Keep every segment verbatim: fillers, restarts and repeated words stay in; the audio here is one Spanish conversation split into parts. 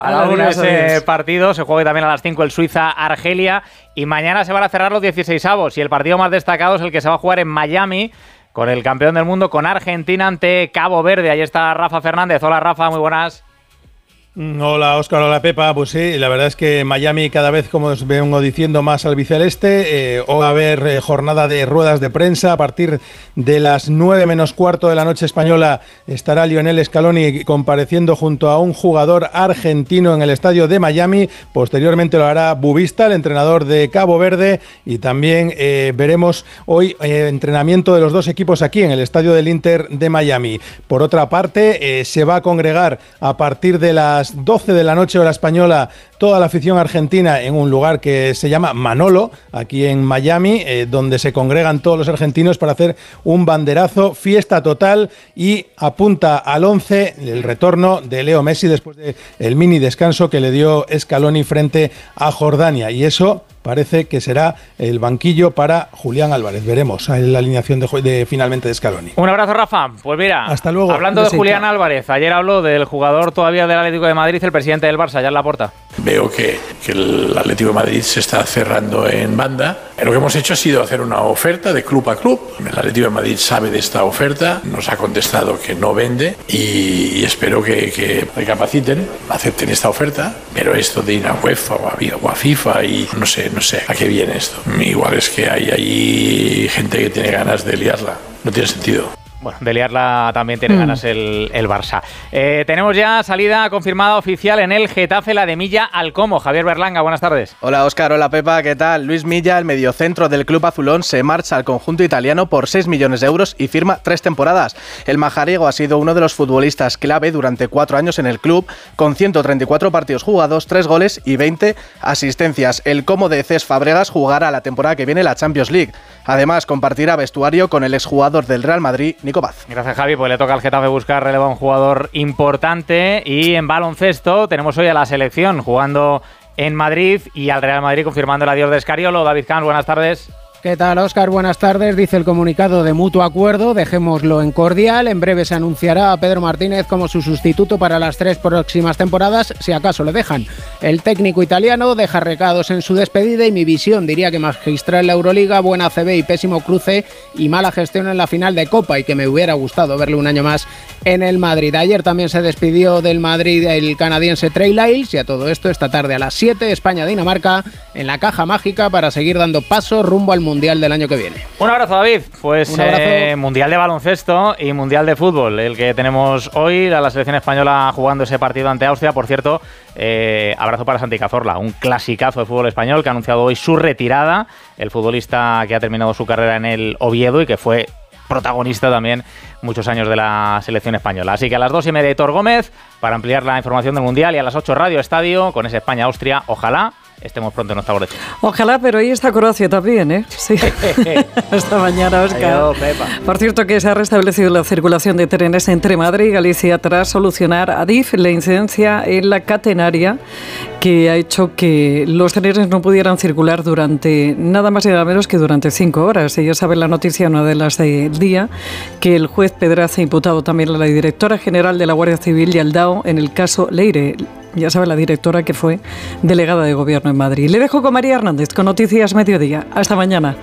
A la una ese partido, se juega también a las cinco el Suiza-Argelia y mañana se van a cerrar los dieciseisavos y el partido más destacado es el que se va a jugar en Miami con el campeón del mundo, con Argentina ante Cabo Verde. Ahí está Rafa Fernández. Hola Rafa, muy buenas. Hola Óscar, hola Pepa. Pues sí, la verdad es que Miami cada vez, como os vengo diciendo, más albiceleste. Eh, hoy va a haber eh, jornada de ruedas de prensa. A partir de las nueve menos cuarto de la noche española estará Lionel Scaloni compareciendo junto a un jugador argentino en el estadio de Miami. Posteriormente lo hará Bubista, el entrenador de Cabo Verde. Y también eh, veremos hoy eh, entrenamiento de los dos equipos aquí en el estadio del Inter de Miami. Por otra parte, eh, se va a congregar a partir de las doce de la noche hora española toda la afición argentina en un lugar que se llama Manolo, aquí en Miami, eh, donde se congregan todos los argentinos para hacer un banderazo, fiesta total, y apunta al once el retorno de Leo Messi después del mini descanso que le dio Scaloni frente a Jordania, y eso parece que será el banquillo para Julián Álvarez. Veremos la alineación de, de finalmente de Scaloni. Un abrazo, Rafa. Pues mira, hasta luego. Hablando de Julián Álvarez, ayer habló del jugador todavía del Atlético de Madrid, el presidente del Barça, Jan Laporta. Veo que, que el Atlético de Madrid se está cerrando en banda. Lo que hemos hecho ha sido hacer una oferta de club a club. El Atlético de Madrid sabe de esta oferta, nos ha contestado que no vende y, y espero que, que recapaciten, acepten esta oferta. Pero esto de ir a UEFA o a, o a FIFA y no sé, no sé a qué viene esto. Igual es que hay ahí gente que tiene ganas de liarla. No tiene sentido. Bueno, de liarla también tiene mm. ganas el, el Barça. Eh, tenemos ya salida confirmada oficial en el Getafe, la de Milla al Como. Javier Berlanga, buenas tardes. Hola Óscar, hola Pepa, ¿qué tal? Luis Milla, el mediocentro del club azulón, se marcha al conjunto italiano por seis millones de euros y firma tres temporadas. El majariego ha sido uno de los futbolistas clave durante cuatro años en el club, con ciento treinta y cuatro partidos jugados, tres goles y veinte asistencias. El Como de Cés Fábregas jugará la temporada que viene la Champions League. Además, compartirá vestuario con el exjugador del Real Madrid, Nico Paz. Gracias, Javi. Pues le toca al Getafe buscar relevo a un jugador importante. Y en baloncesto tenemos hoy a la selección jugando en Madrid y al Real Madrid confirmando el adiós de Escariolo. David Camps, buenas tardes. ¿Qué tal, Óscar? Buenas tardes. Dice el comunicado de mutuo acuerdo, dejémoslo en cordial. En breve se anunciará a Pedro Martínez como su sustituto para las tres próximas temporadas, si acaso le dejan. El técnico italiano deja recados en su despedida y mi visión diría que magistral la Euroliga, buena C B y pésimo cruce y mala gestión en la final de Copa, y que me hubiera gustado verle un año más en el Madrid. Ayer también se despidió del Madrid el canadiense Trey Lyles, y a todo esto esta tarde a las siete España-Dinamarca en la caja mágica para seguir dando paso rumbo al mundo Mundial del año que viene. Un abrazo, David. Pues Un abrazo. Eh, Mundial de baloncesto y Mundial de fútbol, el que tenemos hoy, la, la selección española jugando ese partido ante Austria. Por cierto, eh, abrazo para Santi Cazorla, un clasicazo de fútbol español que ha anunciado hoy su retirada, el futbolista que ha terminado su carrera en el Oviedo y que fue protagonista también muchos años de la selección española. Así que a las dos y media Hitor Gómez para ampliar la información del Mundial, y a las ocho Radio Estadio con ese España-Austria. Ojalá estemos pronto en nuestra boletín. Ojalá, pero ahí está Croacia también, ¿eh? Sí. Hasta mañana, Óscar. Adiós, Pepa. Por cierto, que se ha restablecido la circulación de trenes entre Madrid y Galicia tras solucionar a Adif la incidencia en la catenaria que ha hecho que los trenes no pudieran circular durante nada más y nada menos que durante cinco horas. Y ya saben la noticia, una de las del día, que el juez Pedraza ha imputado también a la directora general de la Guardia Civil y al D A O en el caso Leire. Ya sabe la directora que fue delegada de gobierno en Madrid. Le dejo con María Hernández con Noticias Mediodía. Hasta mañana.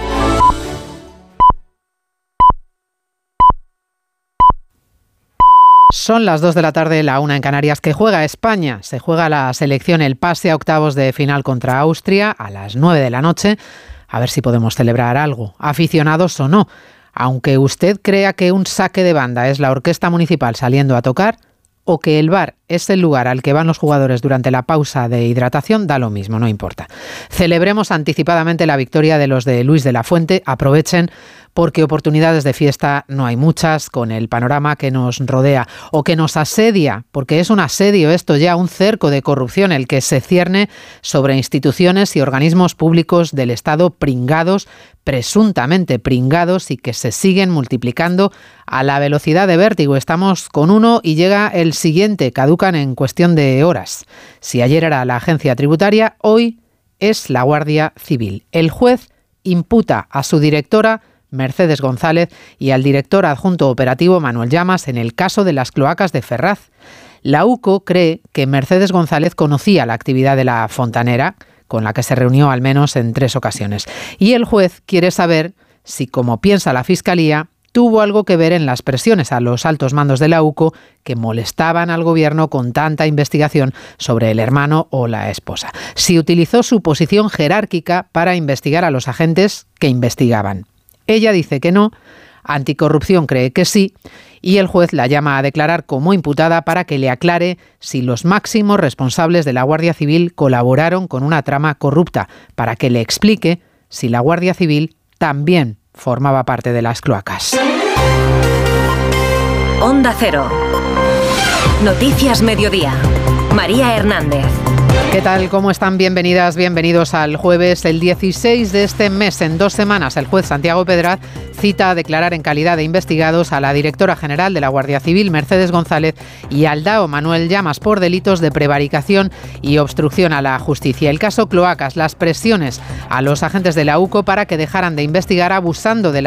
Son las dos de la tarde, la una en Canarias, que juega España. Se juega la selección el pase a octavos de final contra Austria a las nueve de la noche. A ver si podemos celebrar algo, aficionados o no. Aunque usted crea que un saque de banda es la orquesta municipal saliendo a tocar, o que el bar es el lugar al que van los jugadores durante la pausa de hidratación, da lo mismo, no importa. Celebremos anticipadamente la victoria de los de Luis de la Fuente. Aprovechen, porque oportunidades de fiesta no hay muchas con el panorama que nos rodea o que nos asedia, porque es un asedio esto ya, un cerco de corrupción el que se cierne sobre instituciones y organismos públicos del Estado pringados, presuntamente pringados, y que se siguen multiplicando a la velocidad de vértigo. Estamos con uno y llega el siguiente, caducan en cuestión de horas. Si ayer era la agencia tributaria, hoy es la Guardia Civil. El juez imputa a su directora, Mercedes González, y al director adjunto operativo, Manuel Llamas, en el caso de las cloacas de Ferraz. La UCO cree que Mercedes González conocía la actividad de la fontanera, con la que se reunió al menos en tres ocasiones. Y el juez quiere saber si, como piensa la Fiscalía, tuvo algo que ver en las presiones a los altos mandos de la UCO que molestaban al gobierno con tanta investigación sobre el hermano o la esposa. Si utilizó su posición jerárquica para investigar a los agentes que investigaban. Ella dice que no, Anticorrupción cree que sí, y el juez la llama a declarar como imputada para que le aclare si los máximos responsables de la Guardia Civil colaboraron con una trama corrupta, para que le explique si la Guardia Civil también formaba parte de las cloacas. Onda Cero. Noticias Mediodía. María Hernández. ¿Qué tal? ¿Cómo están? Bienvenidas, bienvenidos al jueves, el dieciséis de este mes. En dos semanas, el juez Santiago Pedraz cita a declarar en calidad de investigados a la directora general de la Guardia Civil, Mercedes González, y al D A O, Manuel Llamas, por delitos de prevaricación y obstrucción a la justicia. El caso Cloacas, las presiones a los agentes de la UCO para que dejaran de investigar abusando de la